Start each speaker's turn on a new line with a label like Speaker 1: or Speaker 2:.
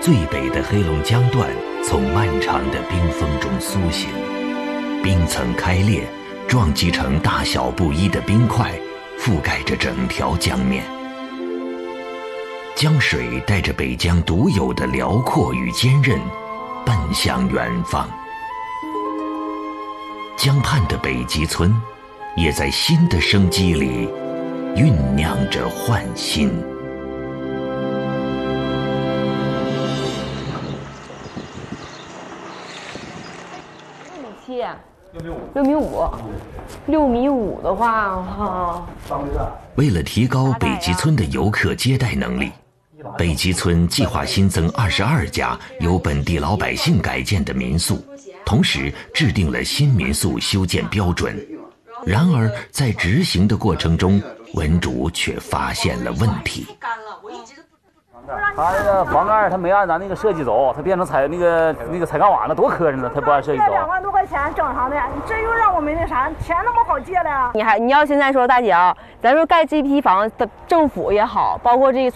Speaker 1: 最北的黑龙江段从漫长的冰封中苏醒，冰层开裂，撞击成大小不一的冰块，覆盖着整条江面。江水带着北疆独有的辽阔与坚韧，奔向远方。江畔的北极村，也在新的生机里酝酿着焕新。
Speaker 2: 6.5米的话，
Speaker 1: 为了提高北极村的游客接待能力，北极村计划新增22家由本地老百姓改建的民宿，同时制定了新民宿修建标准。然而在执行的过程中，文主却发现了问题。
Speaker 3: 他那个房盖他没按咱那个设计走，他变成踩那个彩钢瓦了，多磕碜呢！他不按设计走。
Speaker 4: 2万多块钱正常的，你这又让我们那啥，钱那么好借的呀？
Speaker 2: 你要现在说大姐啊，咱说盖这批房，政府也好，包括这